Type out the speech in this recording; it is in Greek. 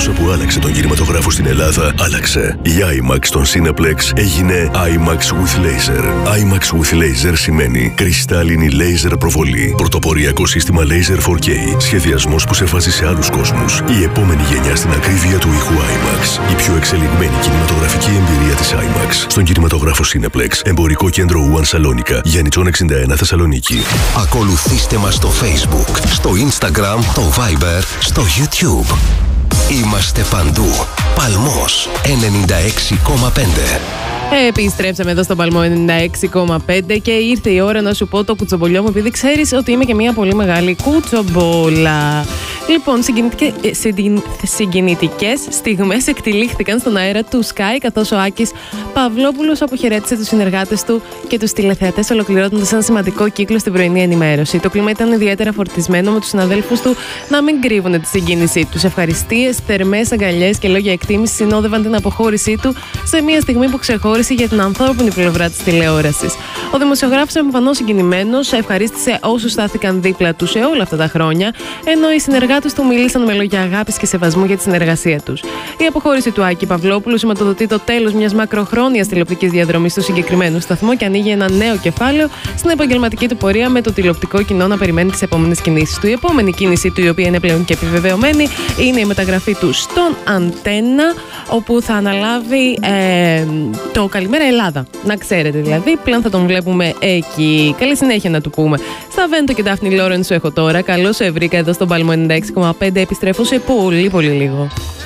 αίθουσα που άλλαξε τον κινηματογράφο στην Ελλάδα άλλαξε. Η IMAX στον Cineplex έγινε IMAX with Laser. IMAX with Laser σημαίνει κρυστάλλινη laser προβολή. Πρωτοποριακό σύστημα Laser 4K. Σχεδιασμός που σε βάζει σε άλλους κόσμους. Η επόμενη γενιά στην ακρίβεια του ήχου IMAX. Η πιο εξελιγμένη κινηματογραφική εμπειρία της IMAX. Στον κινηματογράφο Cineplex. Εμπορικό κέντρο One Σαλόνικα. Γιαννητσών 61 Θεσσαλονίκη. Ακολουθήστε μας στο Facebook, στο Instagram, το Viber, στο YouTube. Είμαστε παντού. Παλμός 96,5. Επιστρέψαμε εδώ στον Παλμό 96,5 και ήρθε η ώρα να σου πω το κουτσομπολιό μου, επειδή ξέρεις ότι είμαι και μια πολύ μεγάλη κουτσομπόλα. Λοιπόν, συγκινητικές στιγμές εκτυλίχθηκαν στον αέρα του Sky, καθώς ο Άκης Παυλόπουλος αποχαιρέτησε τους συνεργάτες του και τους τηλεθεατές, ολοκληρώνοντας ένα σημαντικό κύκλο στην πρωινή ενημέρωση. Το κλίμα ήταν ιδιαίτερα φορτισμένο, με τους συναδέλφους του να μην κρύβουν τη συγκίνησή τους. Ευχαριστίες, θερμές αγκαλιές και λόγια εκτίμησης συνόδευαν την αποχώρησή του σε μια στιγμή που ξεχώρισε για την ανθρώπινη πλευρά της τηλεόρασης. Ο δημοσιογράφος, εμφανώς συγκινημένος, ευχαρίστησε όσους στάθηκαν δίπλα του σε όλα αυτά τα χρόνια, ενώ οι συνεργάτες του μίλησαν με λόγια αγάπης και σεβασμού για τη συνεργασία τους. Η αποχώρηση του Άκη Παυλόπουλου σηματοδοτεί το τέλος μιας μακροχρόνιας τηλεοπτικής διαδρομής στο συγκεκριμένο σταθμό και ανοίγει ένα νέο κεφάλαιο στην επαγγελματική του πορεία, με το τηλεοπτικό κοινό να περιμένει τις επόμενες κινήσεις του. Η επόμενη κίνηση του, η οποία είναι πλέον και επιβεβαιωμένη, είναι η μεταγραφή του στον Αντένα, όπου θα αναλάβει το Καλημέρα Ελλάδα. Να ξέρετε δηλαδή, πλέον θα τον βλέπουμε εκεί. Καλή συνέχεια να του πούμε. Στα Βέντο και Ντάφνη Λόρεν σου έχω τώρα. Καλώς σε βρήκα εδώ στον Παλμό 96,5. Επιστρέφω σε πολύ λίγο.